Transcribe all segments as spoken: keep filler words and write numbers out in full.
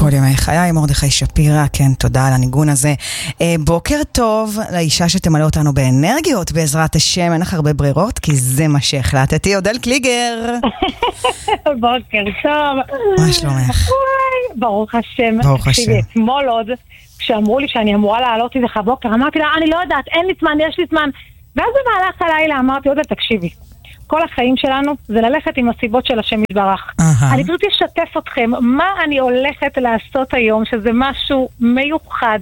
כל ימי חיי, מרדכי שפירא, כן, תודה על הניגון הזה. בוקר טוב לאישה שתמלא אותנו באנרגיות, בעזרת השם, אין לך הרבה ברירות, כי זה מה שהחלטתי. אודל קליגר. בוקר טוב. מה שלומך? ברוך השם. ברוך השם. אתמול עוד, כשאמרו לי שאני אמורה לעלות איזה בוקר, אמרתי לה, אני לא יודעת, אין לי זמן, יש לי זמן. ואז במהלך הלילה אמרתי, אודל, תקשיבי. כל החיים שלנו זה ללכת עם הסיבות של השם יתברך. Uh-huh. אני פשוט אשתף אתכם מה אני הולכת לעשות היום, שזה משהו מיוחד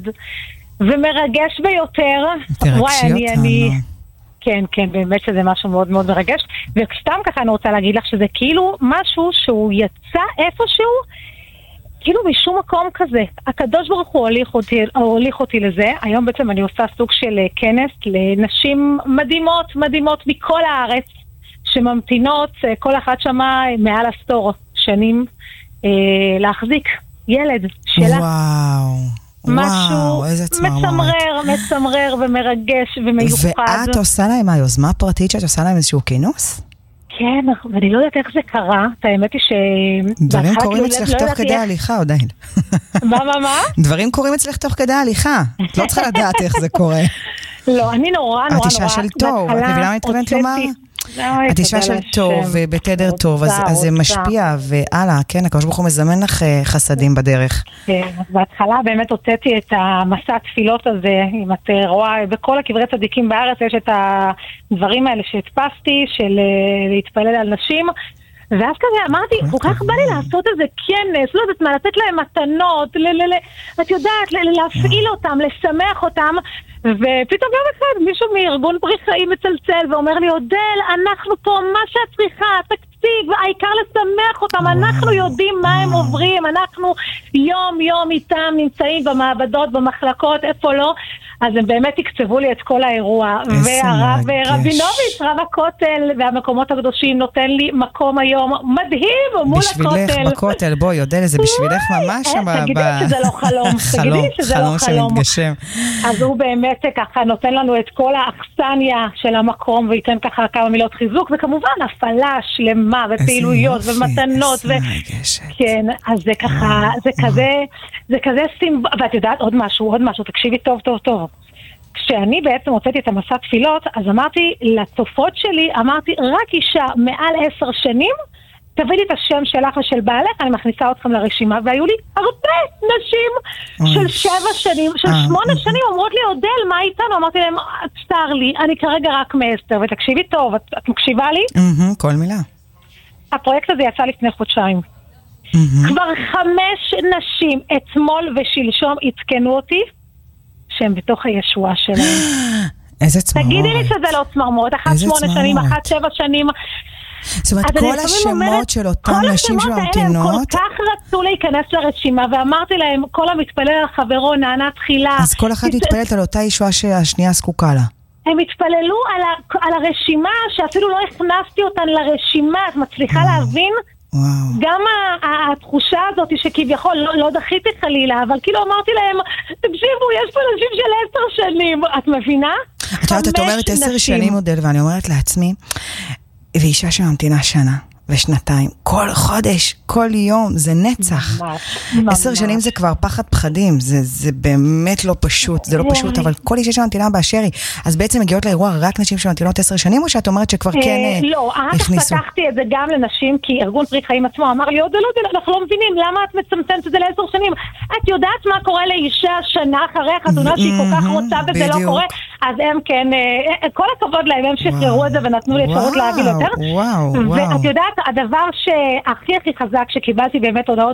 ומרגש ביותר. תרגשי אותנו. אני, אני... כן, כן, באמת שזה משהו מאוד מאוד מרגש. וסתם ככה אני רוצה להגיד לך שזה כאילו משהו שהוא יצא איפשהו, כאילו משום מקום כזה. הקדוש ברוך הוא הוליך אותי, הוליך אותי לזה. היום בעצם אני עושה סוג של כנס לנשים מדהימות, מדהימות מכל הארץ. שממתינות, כל אחת שמה מעל עשור שנים אה, להחזיק ילד שלה. וואו, משהו וואו, איזה צמרמורת. מצמרר, מצמרר ומרגש ומיוחד. ואת עושה להם מה, יוזמה פרטית שאת עושה להם איזשהו כינוס? כן, ואני לא יודעת איך זה קרה, האמת היא ש... דברים קורים אצלך תוך כדי ההליכה, עדיין. מה, מה, מה? דברים קורים אצלך תוך כדי ההליכה. את לא צריכה לדעת איך זה קורה. לא, אני נורא נורא נורא... את אישה של טוב, את מבינה מה מתכוונת לומר? את אישה של טוב ובתדר טוב, אז זה משפיע, והלאה, כן, הקדוש ברוך הוא מזמן לך חסדים בדרך. כן, בהתחלה באמת הוצאתי את המסע התפילות הזה, אם את רואה, בכל הקברי צדיקים בארץ יש את הדברים האלה שהדפסתי, של להתפלל על נשים, ואז כזה אמרתי, כל כך בא לי לעשות איזה כנס, לא יודעת מה, לתת להם מתנות, את יודעת, להפעיל אותם, לשמח אותם, ופתאום יום אחד מישהו מארגון פרי חיים מצלצל ואומר לי, אודל, אנחנו פה, מה שאת צריכה, תקציב, העיקר לשמח אותם, אנחנו יודעים מה הם עוברים, אנחנו יום יום איתם נמצאים במעבדות, במחלקות, איפה לא, אז הם באמת הקצבו לי את כל האירוע, והרב רבינוביץ', רב הכותל והמקומות הקדושים נותן לי מקום היום מדהים מול הכותל. בשבילך בכותל, בואי, אודל, זה בשבילך ממש. תגידי שזה לא חלום, תגידי שזה לא חלום. שמתגשם. אז הוא באמת ככה נותן לנו את כל האכסניה של המקום, וייתן ככה כמה מילות חיזוק, וכמובן הפעלה שלמה, ופעילויות, ומתנות, כן, אז זה ככה, זה כזה, זה כזה סימב... ואת יודעת עוד משהו, עוד משהו, תקשיבי טוב, טוב, טוב. כשאני בעצם הוצאתי את המסע תפילות, אז אמרתי לצופות שלי, אמרתי, רק אישה מעל עשר שנים, תביא לי את השם שלך ושל בעלך, אני מכניסה אתכם לרשימה, והיו לי הרבה נשים של שבע שנים, של שמונה שנים, אומרות לי, אודל, מה איתנו? אמרתי להם, צר לי, אני כרגע רק מאסתר, ותקשיבי טוב, את, את מקשיבה לי? כל מילה. הפרויקט הזה יצא לפני חודשיים. כבר חמש נשים, אתמול ושלשום, התקנו אותי, שהם בתוך הישועה שלהם. איזה צמרמורת. תגידי לי שזה לא צמרמורת, אחת שמונה שנים, אחת שבע שנים. זאת אומרת, כל השמות של אותם נשים שממתינות... כל השמות האלה, הם כל כך רצו להיכנס לרשימה, ואמרתי להם, כל המתפלל על חברו נענה תחילה. אז כל אחד התפללת על אותה ישועה שהשנייה זקוקה לה. הם התפללו על, ה, על הרשימה, שאפילו לא הכנסתי אותן לרשימה, את מצליחה להבין? וואו. גם התחושה הזאת שכביכול לא, לא דחיתי חלילה, אבל כאילו אמרתי להם, תקשיבו, יש פה נשים של עשר שנים, את מבינה? את יודעת, את אומרת עשר שנים מודל, ואני אומרת לעצמי, ואישה שממתינה שנה ושנתיים, כל חודש, כל יום, זה נצח. עשר שנים זה כבר פחד פחדים, זה, זה באמת לא פשוט, זה לא פשוט, אבל כל אישה שממתינה באשר היא, אז בעצם מגיעות לאירוע רק נשים שממתינות עשר שנים, או שאת אומרת שכבר כן לא, הכניסו? לא, פתחתי את זה גם לנשים, כי ארגון פרי חיים עצמו אמר לי, עוד לא, אנחנו לא מבינים, למה את מצמצמת את זה לעשר שנים? את יודעת מה קורה לאישה שנה אחרי החתונה שהיא כל כך רוצה וזה לא קורה? אז הם כן, כל הכבוד להם, הם שחררו את זה ונתנו לי אפשרות להביא יותר. ואת יודעת, הדבר שהכי הכי חזק שקיבלתי באמת הודעות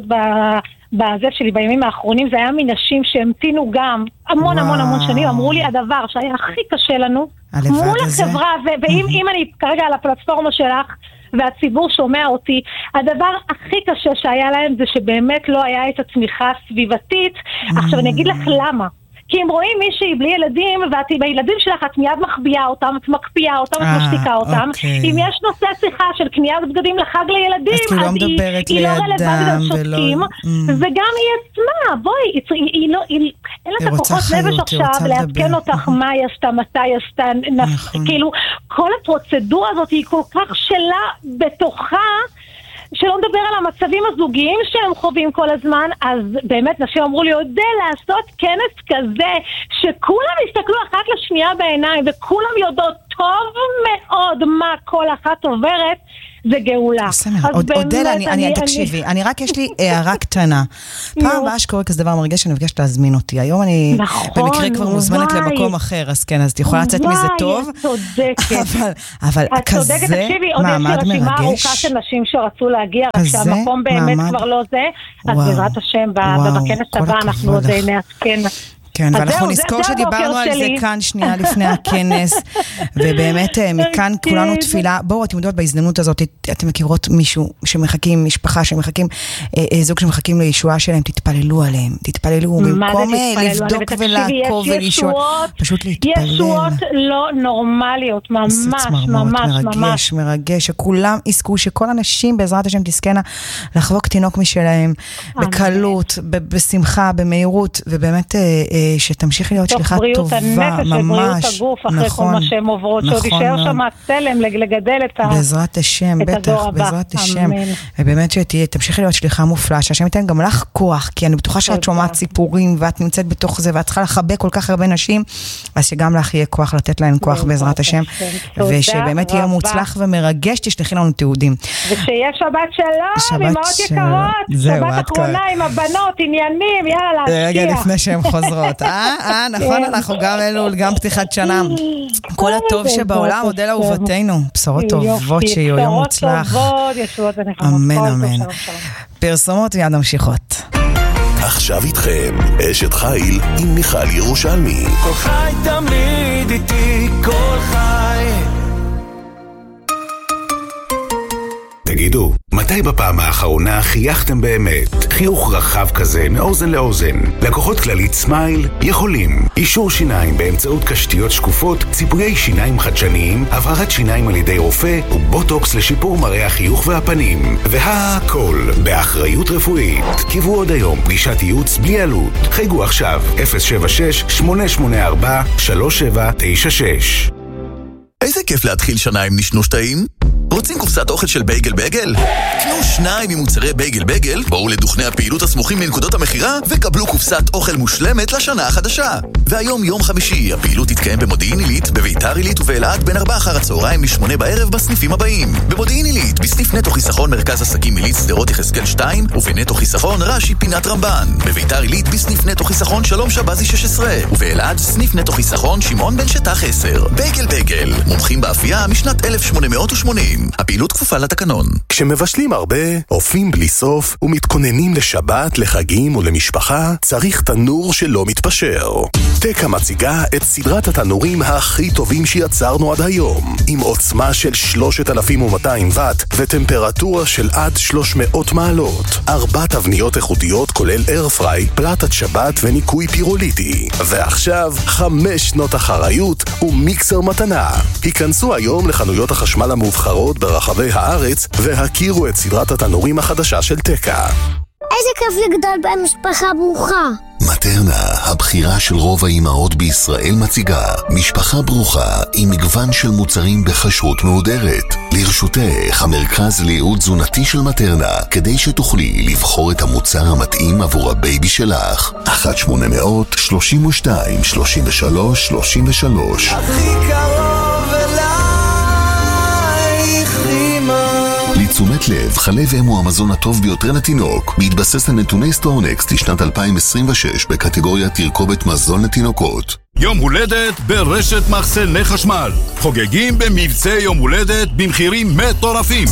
בזה שלי בימים האחרונים, זה היה מנשים שהמתינו גם המון המון המון שנים, אמרו לי הדבר שהיה הכי קשה לנו מול החברה, ואם אני כרגע על הפלטפורמה שלך והציבור שומע אותי, הדבר הכי קשה שהיה להם זה שבאמת לא היה את התמיכה הסביבתית. עכשיו אני אגיד לך למה. כי הם רואים מישהי בלי ילדים, ואת בילדים שלך את מיד מחביאה אותם, את מקפיאה אותם, את משתיקה אותם. אם יש נושא שיחה של קניית בגדים לחג לילדים, אז היא לא רלוונטית לשותקים, וגם היא עצמה, בואי, אין לה את הכוחות נפש עכשיו לעדכן אותך מה היא עשתה, מתי היא עשתה, כאילו, כל הפרוצדורה הזאת היא כל כך שלה בתוכה, שלא נדבר על המצבים הזוגיים שהם חווים כל הזמן, אז באמת נשים אמרו לי, יודע לעשות כנס כזה, שכולם יסתכלו אחת לשנייה בעיניים, וכולם יודעות טוב מאוד מה כל אחת עוברת, זה גאולה. אודלה, אני, תקשיבי, אני רק, יש לי הערה קטנה. פעם הבאה שקורה כזה דבר מרגש, אני מבקשת להזמין אותי. היום אני במקרה כבר מוזמנת למקום אחר, אז כן, אז את יכולה לצאת מזה טוב. אבל כזה מעמד מרגש. תקשיבי, עוד יש לי רשימה ארוכה של נשים שרצו להגיע, רק שהמקום באמת כבר לא זה, אז בעזרת השם, בכנס הבא אנחנו עוד נעדכן. כן, ואנחנו נזכור שדיברנו על זה כאן שנייה לפני הכנס, ובאמת מכאן כולנו תפילה. בואו, אתם יודעות, בהזדמנות הזאת, אתם מכירות מישהו שמחכים, משפחה שמחכים, זוג שמחכים לישועה שלהם, תתפללו עליהם, תתפללו, במקום לבדוק ולעקוב ולשאול, פשוט להתפלל. ישועות לא נורמליות, ממש, ממש, ממש. מרגש, מרגש, שכולם יזכו, שכל אנשים בעזרת השם תזכנה לחבוק תינוק משלהם, בקלות, בשמחה, במהירות, ובאמת שתמשיכי להיות שליחה טובה, ממש, ובריאות הגוף, אחרי כל מה שהן עוברות, שעוד יישאר שם צלם לגדל את הדור הבא. בעזרת השם, בטח, בעזרת השם. ובאמת שתמשיכי להיות שליחה מופלאה, שהשם ייתן גם לך כוח, כי אני בטוחה שאת שומעת סיפורים, ואת נמצאת בתוך זה, ואת צריכה לחבק כל כך הרבה נשים, אז שגם לך יהיה כוח לתת להן כוח בעזרת השם, ושבאמת יהיה מוצלח ומרגש, תשלחי לנו תיעודים. ושיהיה שבת שלום, אמהות יקרות, שבת אחרונה עם הבנות, עניינים, יאללה, להשקיע. רגע לפני שהן חוזרות. אה, אה, נכון, אנחנו גם אלול, גם פתיחת שנה. כל הטוב שבעולם, אודלה אהובתנו. בשורות טובות, שיהיו יום מוצלח. בשורות טובות, ישועות ונכונות. אמן, אמן. פרסומות ויד ממשיכות. עכשיו איתכם, אשת חיל עם מיכל ירושלמי. כל חי תמיד איתי, כל חי. תגידו, מתי בפעם האחרונה חייכתם באמת? חיוך רחב כזה מאוזן לאוזן. לקוחות כללית סמייל יכולים. אישור שיניים באמצעות קשתיות שקופות, ציפויי שיניים חדשניים, הבהרת שיניים על ידי רופא ובוטוקס לשיפור מראה החיוך והפנים. והכל באחריות רפואית. קיבו עוד היום פגישת ייעוץ בלי עלות. חייגו עכשיו אפס שבע שש שמונה שמונה ארבע שלוש שבע תשע שש. איזה כיף להתחיל שנה עם נשנוש טעים? רוצים קופסת אוכל של בייגל בייגל? קנו שניים ממוצרי בייגל בייגל, בואו לדוכני הפעילות הסמוכים לנקודות המחירה וקבלו קופסת אוכל מושלמת לשנה החדשה. והיום יום חמישי, הפעילות תתקיים במודיעין עילית, בביתר עילית ובאלעד בין ארבע אחר הצהריים לשמונה בערב בסניפים הבאים. במודיעין עילית, בסניף נטו חיסכון מרכז עסקים עילית שדרות יחזקאל שתיים, ובנטו חיסכון רש"י פינת רמב"ן. בביתר עילית, בסניף נטו חיסכון שלום שבזי שש עשרה, ובאלעד, סניף נטו חיסכון שמעון בן שטח עשר. בייגל בייגל, מומחים באפייה משנת אלף שמונה מאות ושמונים. הפעילות כפופה לתקנון. כשמבשלים הרבה, אופים בלי סוף ומתכוננים לשבת, לחגים ולמשפחה, צריך תנור שלא מתפשר. תקה מציגה את סדרת התנורים הכי טובים שיצרנו עד היום, עם עוצמה של שלושת אלפים ומאתיים וואט וטמפרטורה של עד שלוש מאות מעלות. ארבע תבניות איכותיות כולל איירפריי, פלטת שבת וניקוי פירוליטי. ועכשיו חמש שנות אחריות ומיקסר מתנה. היכנסו היום לחנויות החשמל המובחרות ברחבי הארץ והכירו את סדרת התנורים החדשה של תקה. איזה כיף לגדול במשפחה ברוכה. מטרנה, הבחירה של רוב האימהות בישראל, מציגה משפחה ברוכה עם מגוון של מוצרים בחשרות מהודרת. לרשותך המרכז לייעוד תזונתי של מטרנה, כדי שתוכלי לבחור את המוצר המתאים עבור הבייבי שלך. אחת שמונה מאות שלושים ושתיים שלושים ושלוש שלושים ושלוש. הכי קרוב אלייך רימה. לתשומת לב, חלב אם הוא המזון הטוב ביותר לתינוק, בהתבסס על נתוני סטורנקסט לשנת אלפיים עשרים ושש בקטגוריית תרכובת מזון לתינוקות. יום הולדת ברשת מחסני חשמל. חוגגים במבצע יום הולדת במחירים מטורפים.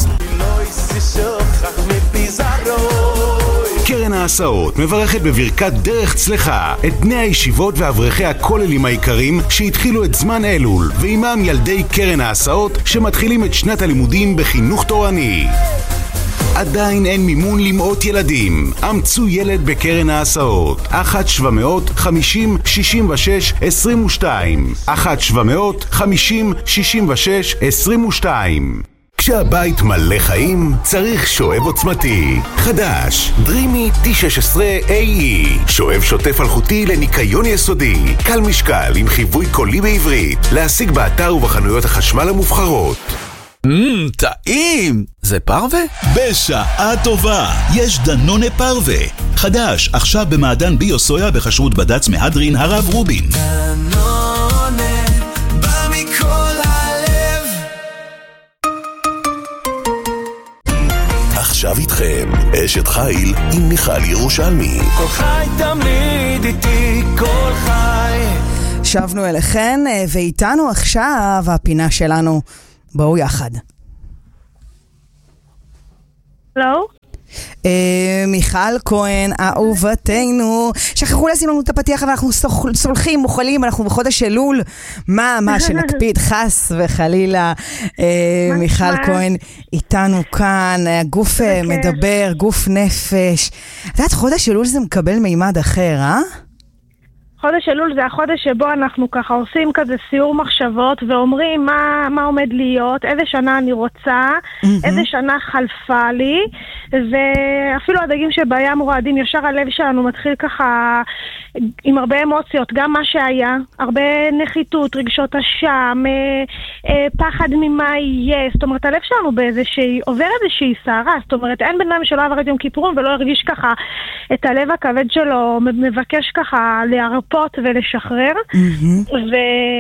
קרן ההסעות מברכת בברכת דרך צלחה את בני הישיבות ואברכי הכוללים העיקרים שהתחילו את זמן אלול, ועימם ילדי קרן ההסעות שמתחילים את שנת הלימודים בחינוך תורני. עדיין אין מימון למאות ילדים. אמצו ילד בקרן ההסעות. אחת שבע מאות חמישים שישים ושש עשרים ושתיים. אחת שבע מאות חמישים שישים ושש עשרים ושתיים. כשהבית מלא חיים, צריך שואב עוצמתי. חדש, דרימי טי שש עשרה איי אי. שואב שוטף אלחוטי לניקיון יסודי. קל משקל עם חיווי קולי בעברית. להשיג באתר ובחנויות החשמל המובחרות. מmm, טעים! זה פרווה? בשעה טובה, יש דנונה פרווה. חדש, עכשיו במעדן ביו-סויה בכשרות בד"ץ מהדרין הרב רובין. דנונה, בא מכל הלב. עכשיו איתכם, אשת חיל עם מיכל ירושלמי. כל חי תמיד איתי, כל חי. שבנו אליכן, ואיתנו עכשיו הפינה שלנו. בואו יחד. לא? מיכל כהן, אהובתנו. שכחו לשים לנו את הפתיח, אבל אנחנו סולחים, מוכלים, אנחנו בחודש אלול. מה, מה, שנקפיד, חס וחלילה. מיכל כהן איתנו כאן, הגוף מדבר, גוף נפש. את יודעת, חודש אלול זה מקבל מימד אחר, אה? חודש אלול זה החודש שבו אנחנו ככה עושים כזה סיור מחשבות ואומרים מה, מה עומד להיות, איזה שנה אני רוצה, mm-hmm. איזה שנה חלפה לי, ואפילו הדגים שבים רועדים, ישר הלב שלנו מתחיל ככה עם הרבה אמוציות, גם מה שהיה, הרבה נחיתות, רגשות אשם, אה, אה, פחד ממה יהיה, זאת אומרת הלב שלנו באיזושהי, עובר איזושהי סערה, זאת אומרת אין בן אדם שלא עבר את יום כיפורים ולא הרגיש ככה את הלב הכבד שלו, מבקש ככה להרפות ולשחרר, mm-hmm. ו...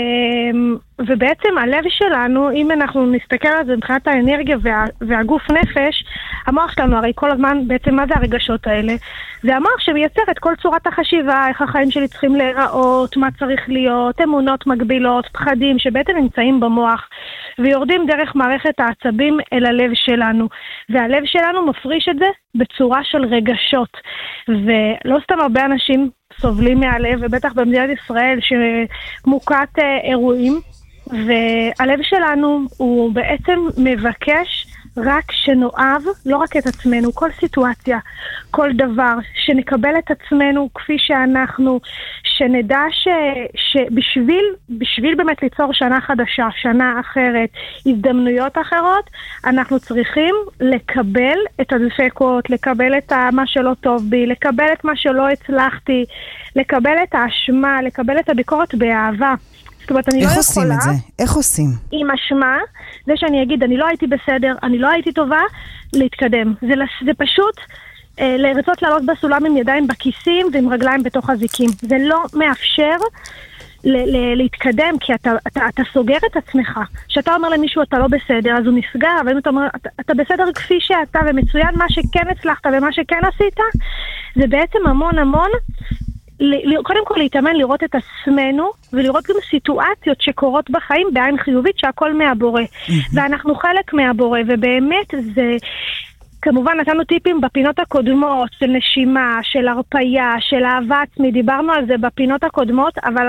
ובעצם הלב שלנו, אם אנחנו נסתכל על זה מבחינת האנרגיה וה... והגוף נפש, המוח שלנו הרי כל הזמן, בעצם מה זה הרגשות האלה? זה המוח שמייצר את כל צורת החשיבה, איך החיים שלי צריכים להיראות, מה צריך להיות, אמונות מגבילות, פחדים שבעצם נמצאים במוח, ויורדים דרך מערכת העצבים אל הלב שלנו. והלב שלנו מפריש את זה בצורה של רגשות. ולא סתם הרבה אנשים סובלים מהלב, ובטח במדינת ישראל שמוקעת אירועים, והלב שלנו הוא בעצם מבקש רק שנאהב, לא רק את עצמנו, כל סיטואציה, כל דבר, שנקבל את עצמנו כפי שאנחנו, שנדע ש, שבשביל בשביל באמת ליצור שנה חדשה, שנה אחרת, הזדמנויות אחרות, אנחנו צריכים לקבל את הדפקות, לקבל את מה שלא טוב בי, לקבל את מה שלא הצלחתי, לקבל את האשמה, לקבל את הביקורת באהבה. זאת אומרת, אני לא יכולה... איך עושים את זה? איך עושים? עם אשמה, זה שאני אגיד, אני לא הייתי בסדר, אני לא הייתי טובה, להתקדם. זה, זה פשוט אה, לרצות לעלות בסולם עם ידיים בכיסים ועם רגליים בתוך הזיקים. זה לא מאפשר ל- ל- להתקדם, כי אתה, אתה, אתה סוגר את עצמך. כשאתה אומר למישהו אתה לא בסדר, אז הוא נסגר, אבל אם אתה אומר, אתה, אתה בסדר כפי שאתה, ומצוין מה שכן הצלחת ומה שכן עשית, זה בעצם המון המון... קודם כל להתאמן לראות את עצמנו ולראות גם סיטואציות שקורות בחיים בעין חיובית שהכל מהבורא ואנחנו חלק מהבורא, ובאמת זה כמובן נתנו טיפים בפינות הקודמות של נשימה, של הרפיה, של אהבה עצמי, דיברנו על זה בפינות הקודמות, אבל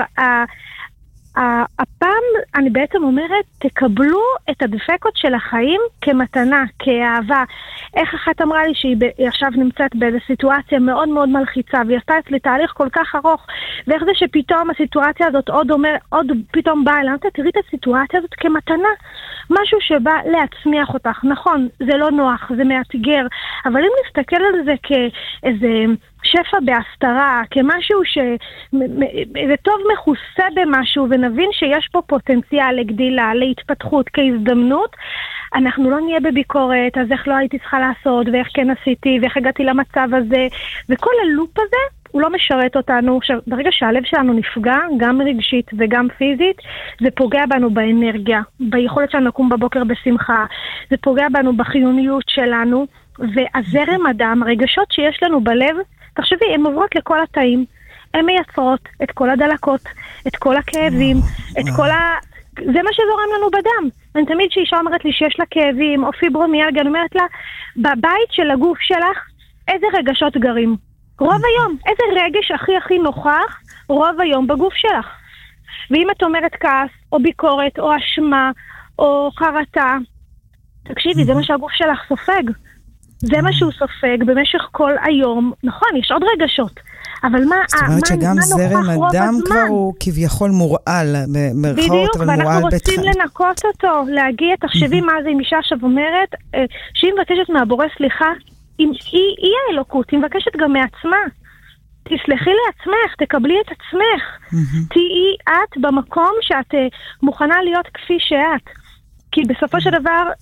הפעם אני בעצם אומרת, תקבלו את הדפקות של החיים כמתנה, כאהבה. איך אחת אמרה לי שהיא עכשיו נמצאת באיזו סיטואציה מאוד מאוד מלחיצה, והיא עשתה אצלי תהליך כל כך ארוך, ואיך זה שפתאום הסיטואציה הזאת עוד אומר, עוד פתאום באה אליי, תראי את הסיטואציה הזאת כמתנה, משהו שבא להצמיח אותך. נכון, זה לא נוח, זה מאתגר, אבל אם נסתכל על זה כאיזה שפע בהסתרה, כמשהו ש... זה טוב מכוסה במשהו, ונבין שיש פה פוטנציאל לגדילה, להתפתחות, כהזדמנות, אנחנו לא נהיה בביקורת, אז איך לא הייתי צריכה לעשות, ואיך כן עשיתי, ואיך הגעתי למצב הזה, וכל הלופ הזה, הוא לא משרת אותנו. עכשיו, ברגע שהלב שלנו נפגע, גם רגשית וגם פיזית, זה פוגע בנו באנרגיה, ביכולת שלנו לקום בבוקר בשמחה, זה פוגע בנו בחיוניות שלנו, והזרם הדם, הרגשות שיש לנו בלב, תחשבי, הן עוברות לכל התאים, הן מייצרות את כל הדלקות, את כל הכאבים, את כל ה... זה מה שזורם לנו בדם. אני תמיד שאישה אומרת לי שיש לה כאבים או פיברומיאלגיה, אני אומרת לה, בבית של הגוף שלך, איזה רגשות גרים? רוב היום, איזה רגש הכי הכי נוכח, רוב היום בגוף שלך. ואם את אומרת כעס, או ביקורת, או אשמה, או חרטה, תקשיבי, זה מה שהגוף שלך סופג. זה מה שהוא סופג במשך כל היום. נכון, יש עוד רגשות. אבל מה, זאת אומרת שגם זרם הדם כבר הוא כביכול מורעל, במרכאות, אבל מורעל בתחת. בדיוק, ואנחנו רוצים לנקות אותו, להגיע, תחשבי מה זה, אם אישה עכשיו אומרת, שהיא מבקשת מהבורא סליחה, היא האלוקות, היא מבקשת גם מעצמה. תסלחי לעצמך, תקבלי את עצמך. תהיי את במקום שאת מוכנה להיות כפי שאת. כי בסופו של דבר,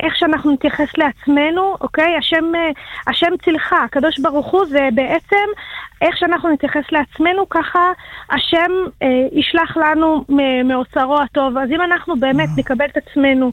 איך שאנחנו נתייחס לעצמנו, אוקיי? השם, השם צילך, הקדוש ברוך הוא, זה בעצם איך שאנחנו נתייחס לעצמנו, ככה השם אה, ישלח לנו מאוצרו הטוב. אז אם אנחנו באמת נקבל את עצמנו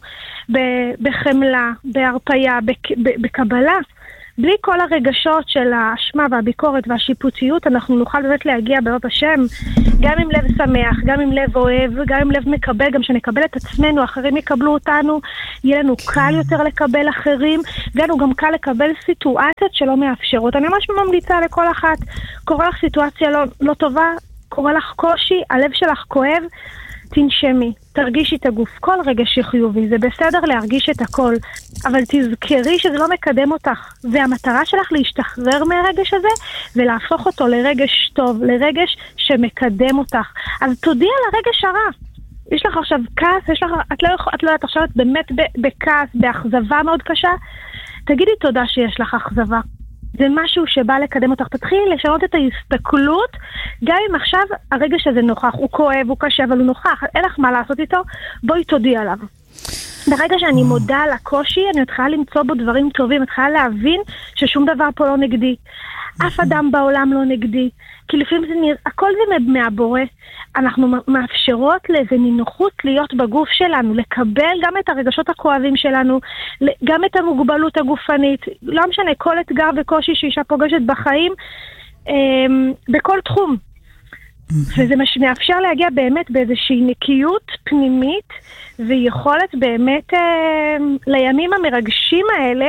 בחמלה, בהרפיה, בקבלה, בלי כל הרגשות של האשמה והביקורת והשיפוטיות, אנחנו נוכל באמת להגיע בעוד השם, גם עם לב שמח, גם עם לב אוהב, גם עם לב מקבל, גם שנקבל את עצמנו, אחרים יקבלו אותנו, יהיה לנו קל יותר לקבל אחרים, ויהיה גם קל לקבל סיטואציות שלא מאפשרות. אני ממש ממליצה לכל אחת, קורא לך סיטואציה לא, לא טובה, קורא לך קושי, הלב שלך כואב, תנשמי, תרגישי את הגוף, כל רגש חיובי, זה בסדר להרגיש את הכל, אבל תזכרי שזה לא מקדם אותך, והמטרה שלך להשתחרר מהרגש הזה, ולהפוך אותו לרגש טוב, לרגש שמקדם אותך. אז תודיע לרגש הרע. יש לך עכשיו כעס, יש לך, את לא, את לא יודעת עכשיו, את באמת בכעס, באכזבה מאוד קשה, תגידי תודה שיש לך אכזבה. זה משהו שבא לקדם אותך. תתחילי לשנות את ההסתכלות, גם אם עכשיו הרגש הזה נוכח, הוא כואב, הוא קשה, אבל הוא נוכח, אין לך מה לעשות איתו, בואי תודיע עליו. ברגע שאני מודה על הקושי, אני מתחילה למצוא בו דברים טובים, מתחילה להבין ששום דבר פה לא נגדי. אף אדם בעולם לא נגדי. כי לפעמים זה נראה, הכל זה מהבורא. אנחנו מאפשרות לאיזה נינוחות להיות בגוף שלנו, לקבל גם את הרגשות הכואבים שלנו, גם את המוגבלות הגופנית, לא משנה, כל אתגר וקושי שאישה פוגשת בחיים, בכל תחום. וזה מאפשר להגיע באמת באיזושהי נקיות פנימית, ויכולת באמת לימים המרגשים האלה,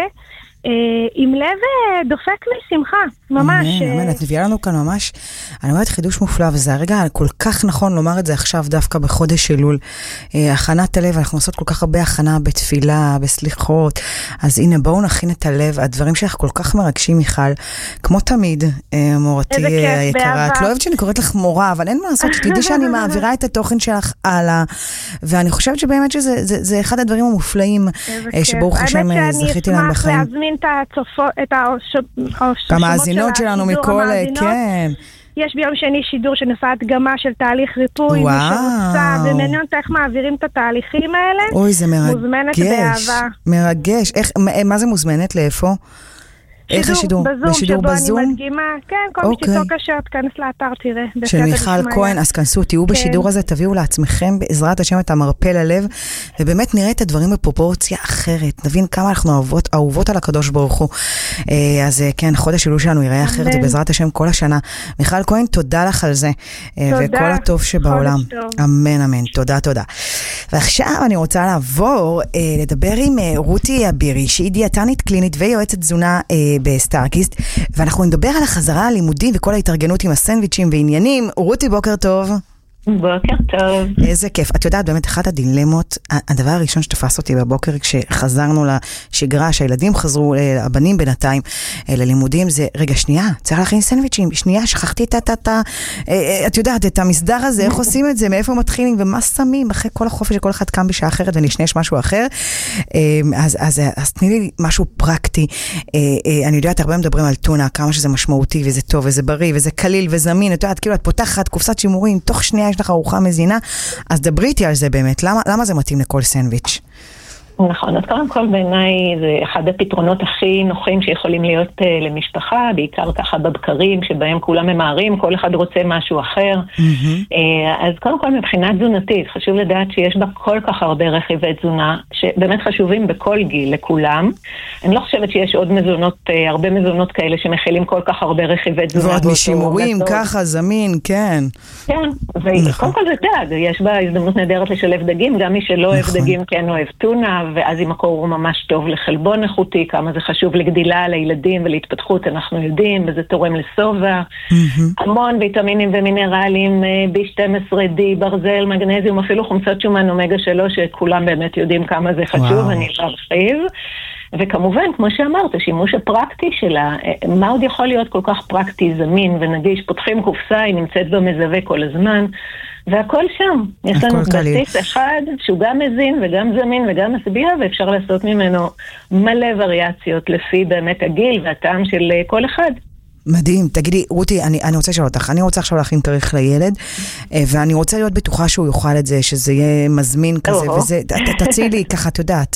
עם לב דופק לשמחה, ממש. אמן, אמן, את מביאה לנו כאן ממש, אני אומרת חידוש מופלא, וזה הרגע כל כך נכון לומר את זה עכשיו, דווקא בחודש אלול. הכנת הלב, אנחנו עושות כל כך הרבה הכנה בתפילה, בסליחות, אז הנה בואו נכין את הלב, הדברים שלך כל כך מרגשים מיכל, כמו תמיד, מורתי היקרה, את לא אוהבת שאני קוראת לך מורה, אבל אין מה לעשות, שתדעי שאני מעבירה את התוכן שלך הלאה, ואני חושבת שבאמת שזה אחד הדברים המופלאים, שברוך השם זכיתי להם בחיים. את הצופות, את השמות המאזינות שלנו מכל, כן. יש ביום שני שידור שנעשה הדגמה של תהליך ריפוי, מי שרוצה, ומעניין אותה איך מעבירים את התהליכים האלה. אוי, זה מרגש. מוזמנת באהבה. מרגש. מה זה מוזמנת? לאיפה? איך השידור? בשידור בזום, שבו אני מדגימה, כן, כל מי שתוק קשר, תכנס לאתר, תראה. של מיכל כהן, אז כנסו, תהיו בשידור הזה, תביאו לעצמכם בעזרת השם את המרפא ללב, ובאמת נראה את הדברים בפרופורציה אחרת, נבין כמה אנחנו אהובות, אהובות על הקדוש ברוך הוא. אז כן, חודש אלול שלנו יראה אחרת, ובעזרת השם כל השנה. מיכל כהן, תודה לך על זה, וכל הטוב שבעולם. אמן, אמן, תודה, תודה. ועכשיו אני רוצה לעבור, לדבר עם רותי אבירי, שהיא דיאטנית קלינית ויועצת תזונה בסטארקיסט, ואנחנו נדבר על החזרה הלימודים וכל ההתארגנות עם הסנדוויצ'ים ועניינים. רותי, בוקר טוב. בוקר טוב. איזה כיף. את יודעת, באמת אחת הדילמות, הדבר הראשון שתפס אותי בבוקר כשחזרנו לשגרה, שהילדים חזרו, הבנים בינתיים, ללימודים, זה, רגע, שנייה, צריך להכין סנדוויצ'ים, שנייה, שכחתי את, את, את, את יודעת, את המסדר הזה, איך עושים את זה, מאיפה מתחילים, ומה שמים, אחרי כל החופש שכל אחד קם בשעה אחרת ונשנש משהו אחר. אז, אז, אז תני לי משהו פרקטי. אני יודעת, הרבה מדברים על טונה, כמה שזה משמעותי, וזה טוב, וזה בריא, וזה קליל, וזמין. את יודעת, כאילו, את פותחת קופסת שימורים, תוך שנייה יש לך ארוחה מזינה, אז דברי איתי על זה באמת. למה, למה זה מתאים לכל סנדוויץ'? נכון, אז קודם כל בעיניי זה אחד הפתרונות הכי נוחים שיכולים להיות uh, למשפחה, בעיקר ככה בבקרים שבהם כולם ממהרים, כל אחד רוצה משהו אחר. Mm-hmm. Uh, אז קודם כל מבחינה תזונתית, חשוב לדעת שיש בה כל כך הרבה רכיבי תזונה, שבאמת חשובים בכל גיל לכולם. אני לא חושבת שיש עוד מזונות, uh, הרבה מזונות כאלה שמכילים כל כך הרבה רכיבי תזונה. ועוד משימורים, ככה, זמין, כן. כן, וקודם כל זה דג, יש בה הזדמנות נהדרת לשלב דגים, גם מי שלא אוהב דגים כן אוהב טונה, ואז אם מקור הוא ממש טוב לחלבון איכותי, כמה זה חשוב לגדילה לילדים ולהתפתחות, אנחנו יודעים, וזה תורם לסובה. Mm-hmm. המון ויטמינים ומינרלים, בי שתים עשרה די, ברזל, מגנזיום, אפילו חומצות שומן אומגה שלוש, שכולם באמת יודעים כמה זה חשוב, וואו. אני ארחיב. וכמובן, כמו שאמרת, השימוש הפרקטי שלה, מה עוד יכול להיות כל כך פרקטי, זמין ונגיש? פותחים קופסה, היא נמצאת במזווה כל הזמן, והכל שם. יש לנו בסיס אחד שהוא גם מזין וגם זמין וגם משביע, ואפשר לעשות ממנו מלא וריאציות לפי באמת הגיל והטעם של כל אחד. מדהים. תגידי, רותי, אני, אני רוצה לשאול אותך, אני רוצה עכשיו להכין כריך לילד, ואני רוצה להיות בטוחה שהוא יאכל את זה, שזה יהיה מזמין כזה, וזה, תציעי לי ככה, את יודעת,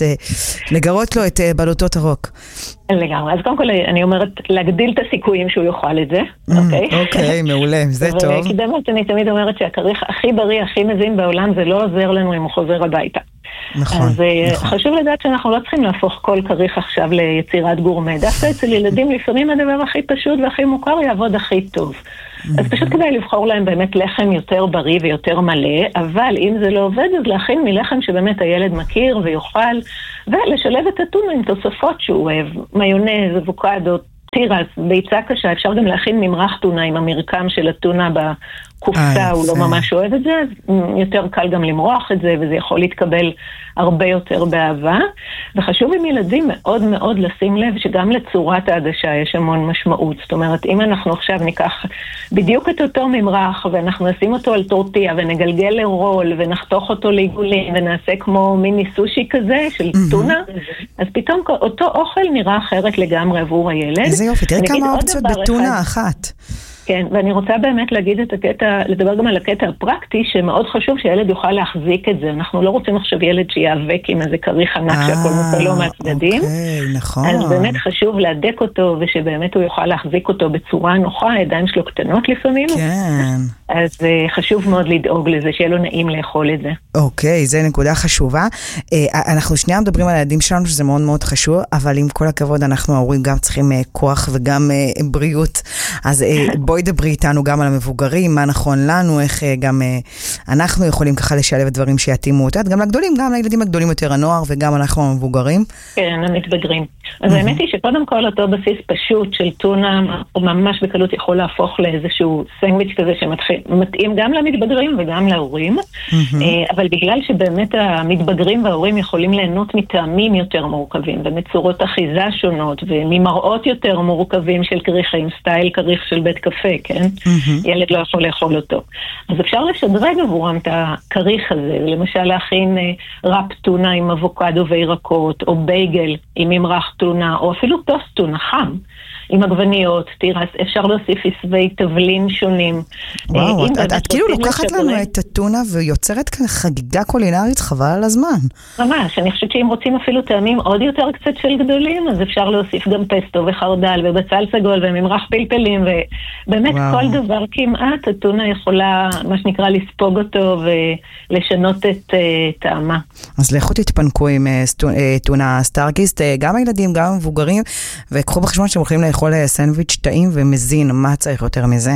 לגרות לו את בלוטות הרוק. לגמרי. אז קודם כל אני אומרת, להגדיל את הסיכויים שהוא יאכל את זה, אוקיי? אוקיי, מעולה, זה טוב. כי באמת אני תמיד אומרת שהכריך הכי בריא, הכי מזין בעולם, זה לא עוזר לנו אם הוא חוזר הביתה. נכון, אז חשוב לדעת שאנחנו לא צריכים להפוך כל כריך עכשיו ליצירת גורמה. דווקא אצל ילדים לפעמים הדבר הכי פשוט והכי מוכר יעבוד הכי טוב. אז פשוט כדאי לבחור להם באמת לחם יותר בריא ויותר מלא, אבל אם זה לא עובד, אז להכין מלחם שבאמת הילד מכיר ויוכל, ולשלב את הטונה עם תוספות שהוא אוהב, מיונז, אבוקדו, תירס, ביצה קשה, אפשר גם להכין ממרח טונה עם המרקם של הטונה בקופסה, הוא לא ממש אוהב את זה, אז יותר קל גם למרוח את זה, וזה יכול להתקבל הרבה יותר באהבה. וחשוב עם ילדים מאוד מאוד לשים לב שגם לצורת העדשה יש המון משמעות. זאת אומרת, אם אנחנו עכשיו ניקח בדיוק את אותו ממרח, ואנחנו נשים אותו על טורטיה, ונגלגל לרול, ונחתוך אותו לעיגולים, ונעשה כמו מיני סושי כזה של טונה, אז פתאום אותו אוכל נראה אחרת לגמרי עבור הילד. איזה יופי, תראי כמה אופציות בטונה אחת. כן, ואני רוצה באמת להגיד את הקטע, לדבר גם על הקטע הפרקטי, שמאוד חשוב שהילד יוכל להחזיק את זה. אנחנו לא רוצים עכשיו ילד שיאבק עם איזה כריך ענק שהכל נופל לו מהצדדים. אוקיי, נכון. אז באמת חשוב להדק אותו, ושבאמת הוא יוכל להחזיק אותו בצורה נוחה, הידיים שלו קטנות לפעמים. כן. אז uh, חשוב מאוד לדאוג לזה, שיהיה לו נעים לאכול את זה. אוקיי, זה נקודה חשובה. Uh, אנחנו שנייה מדברים על הילדים שלנו, שזה מאוד מאוד חשוב, אבל עם כל הכבוד, אנחנו ההורים גם צריכים uh, כוח וגם uh, בריאות. אז uh, בואי דברי איתנו גם על המבוגרים, מה נכון לנו, איך uh, גם uh, אנחנו יכולים ככה לשלב דברים שיתאימו אותה, גם לגדולים, גם לילדים הגדולים יותר, הנוער, וגם אנחנו המבוגרים. כן, המתבגרים. אז mm-hmm. האמת היא שקודם כל אותו בסיס פשוט של טונה, הוא ממש בקלות יכול להפוך לאיזשהו סנדוויץ' כזה שמתאים גם למתבגרים וגם להורים, mm-hmm. אבל בגלל שבאמת המתבגרים וההורים יכולים ליהנות מטעמים יותר מורכבים, ומצורות אחיזה שונות, וממראות יותר מורכבים של כריכים, סטייל כריך של בית קפה, כן? Mm-hmm. ילד לא יכול לאכול אותו. אז אפשר לשדרג עבורם את הכריך הזה, למשל להכין רפ טונה עם אבוקדו וירקות, או בייגל עם ממרח טונה, או אפילו טוסט טונה חם, עם עגבניות, תירס, אפשר להוסיף עשבי תבלין שונים. וואו, את, את, את כאילו לוקחת לנו את הטונה ויוצרת כאן חגיגה קולינרית חבל על הזמן. ממש, אני חושבת שאם רוצים אפילו טעמים עוד יותר קצת של גדולים, אז אפשר להוסיף גם פסטו וחרדל ובצל סגול וממרח פלפלים, ובאמת וואו. כל דבר כמעט, הטונה יכולה, מה שנקרא, לספוג אותו ולשנות את uh, טעמה. אז לכו תתפנקו עם uh, טונה סטארקיסט, uh, גם הילדים, גם המבוגרים, וקחו בחשבון שהם הולכים לאכול סנדוויץ' טעים ומזין, מה צריך יותר מזה.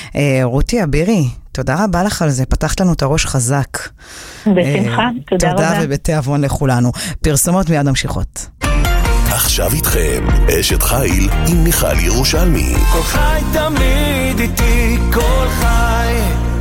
רותי אבירי, תודה רבה לך על זה, פתחת לנו את הראש חזק. בשמחה, תודה רבה. תודה ובתיאבון לכולנו. פרסומות מיד ממשיכות. עכשיו איתכם, אשת חיל עם מיכל ירושלמי. כל חי תמיד איתי, כל חי.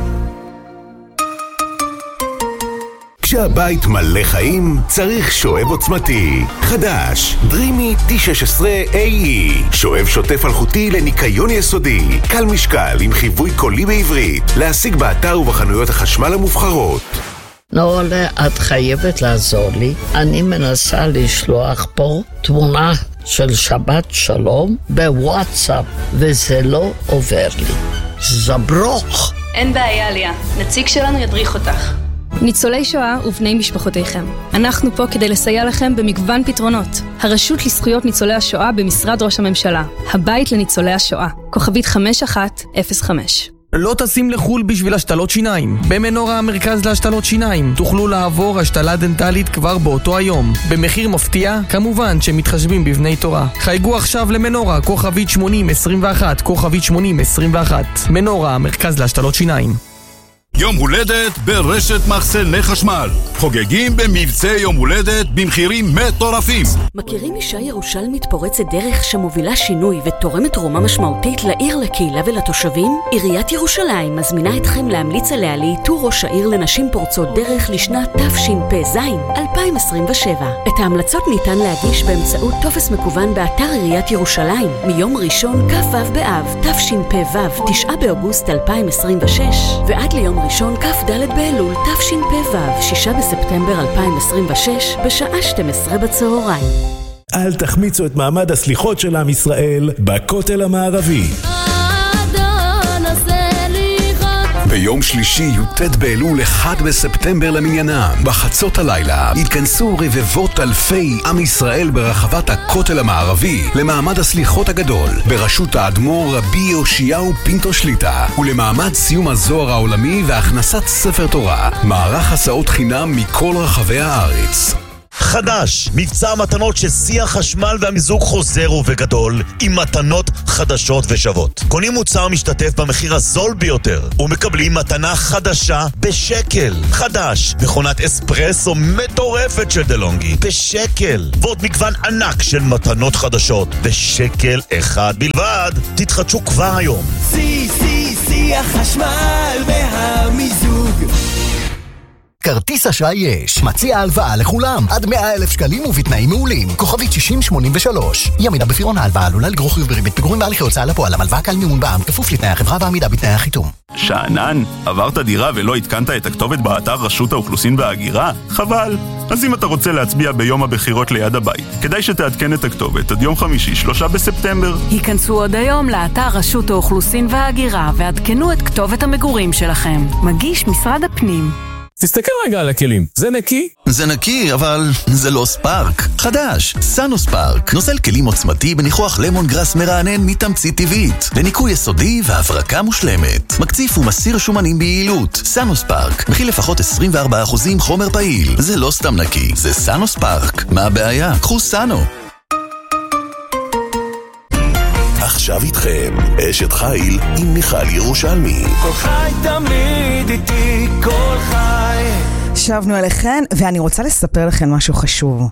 כשהבית מלא חיים, צריך שואב עוצמתי. חדש, דרימי טי שש עשרה איי אי. שואב שוטף אלחוטי לניקיון יסודי. קל משקל עם חיווי קולי בעברית. להשיג באתר ובחנויות החשמל המובחרות. נורלה, את חייבת לעזור לי. אני מנסה לשלוח פה תמונה של שבת שלום בוואטסאפ, וזה לא עובר לי. זברוך. אין בעיה, ליה. נציג שלנו ידריך אותך. ניצולי שואה ובני משפחותיכם. אנחנו פה כדי לסייע לכם במגוון פתרונות. הרשות לזכויות ניצולי השואה במשרד ראש הממשלה. הבית לניצולי השואה. כוכבית חמש אחת אפס חמש. לא תשים לחול בשביל השתלות שיניים. במנורה המרכז להשתלות שיניים תוכלו לעבור השתלה דנטלית כבר באותו היום. במחיר מפתיע, כמובן שמתחשבים בבני תורה. חייגו עכשיו למנורה, כוכבית שמונים עשרים ואחת, כוכבית שמונים עשרים ואחת. מנורה המרכז להשתלות שיניים. יום הולדת ברשת מחסני חשמל. חוגגים במבצע יום הולדת במחירים מטורפים. מכירים אישה ירושלמית פורצת דרך שמובילה שינוי ותורמת תרומה משמעותית לעיר, לקהילה ולתושבים? עיריית ירושלים מזמינה אתכם להמליץ עליה לאיתור ראש העיר לנשים פורצות דרך לשנת תשפ"ז אלפיים עשרים ושבע. את ההמלצות ניתן להגיש באמצעות טופס מקוון באתר עיריית ירושלים מיום ראשון כ"ו באב תשפ"ו תשעה באוגוסט אלפיים עשרים ושש ועד ליום ראשון כ"ד באלול תשפ"ו שישה בספטמבר אלפיים עשרים ושש בשעה שתים עשרה בצהריים. אל תחמיצו את מעמד הסליחות של עם ישראל בכותל המערבי. ביום שלישי י"ט באלול אחד בספטמבר למניינם. בחצות הלילה התכנסו רבבות אלפי עם ישראל ברחבת הכותל המערבי למעמד הסליחות הגדול בראשות האדמו"ר רבי יאשיהו פינטו שליטה ולמעמד סיום הזוהר העולמי והכנסת ספר תורה. מערך הסעות חינם מכל רחבי הארץ. חדש, מבצע מתנות ששיא החשמל והמיזוג חוזר ובגדול עם מתנות חדשות ושוות. קונים מוצר משתתף במחיר הזול ביותר ומקבלים מתנה חדשה בשקל. חדש, מכונת אספרסו מטורפת של דלונגי בשקל, ועוד מגוון ענק של מתנות חדשות בשקל אחד בלבד. תתחדשו כבר היום. שיא, שיא, שיא החשמל והמיזוג. כרטיס אשראי יש, מציע הלוואה לכולם, עד מאה אלף שקלים ובתנאים מעולים. כוכבית שישים שמונים ושלוש. ימינה בפירעון ההלוואה עלולה לגרור חיוב בריבית פיגורים בהליכי הוצאה לפועל. המלוואה קל מימון בע"מ, כפוף לתנאי החברה ועמידה בתנאי החיתום. שאנן, עברת דירה ולא התקנת את הכתובת באתר רשות האוכלוסין וההגירה? חבל. אז אם אתה רוצה להצביע ביום הבחירות ליד הבית, כדאי שתעדכן את הכתובת עד יום חמישי, שלושה בספטמבר. היכנסו עוד היום לאתר רשות האוכלוסין וההגירה ועדכנו את כתובת המגורים שלכם. מגיש משרד הפנים. תסתכל רגע על הכלים, זה נקי? זה נקי, אבל זה לא ספארק. חדש, סאנו ספארק. נוזל כלים עוצמתי בניחוח למון גרס מרענן מתמצית טבעית. לניקוי יסודי והברקה מושלמת. מקציף ומסיר שומנים ביעילות. סאנו ספארק. מכיל לפחות עשרים וארבעה אחוז חומר פעיל. זה לא סתם נקי, זה סאנו ספארק. מה הבעיה? קחו סאנו. עכשיו איתכם, אשת חיל עם מיכל ירושלמי. כל חי תמיד איתי, כל חי. שבנו אליכן, ואני רוצה לספר לכם משהו חשוב.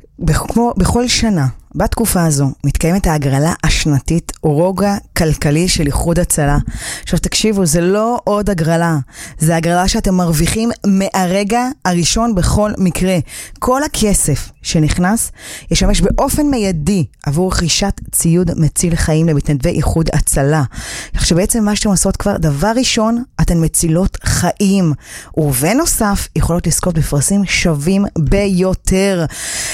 כמו בכל שנה, בתקופה הזו, מתקיימת ההגרלה השנתית רוגע כלכלי של איחוד הצלה. עכשיו תקשיבו, זה לא עוד הגרלה, זה הגרלה שאתם מרוויחים מהרגע הראשון בכל מקרה. כל הכסף שנכנס ישמש באופן מיידי עבור רכישת ציוד מציל חיים למתנדבי איחוד הצלה. כך שבעצם מה שאתם עושות כבר, דבר ראשון, אתן מצילות חיים, ובנוסף יכולות לזכות בפרסים שווים ביותר.